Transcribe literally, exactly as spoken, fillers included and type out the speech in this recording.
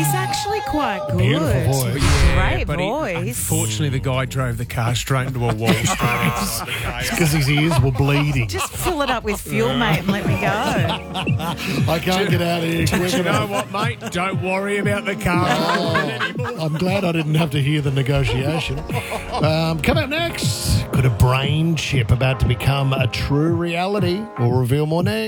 He's actually quite good. Beautiful voice. Great but he- voice. unfortunately, the guy drove the car straight into a wall. Because his ears were bleeding. Just fill it up with fuel, mate, and let me go. I can't get out of here quick You know enough. what, mate? Don't worry about the car. Oh, I'm glad I didn't have to hear the negotiation. Um, come up next. Could a brain chip about to become a true reality? We'll reveal more next.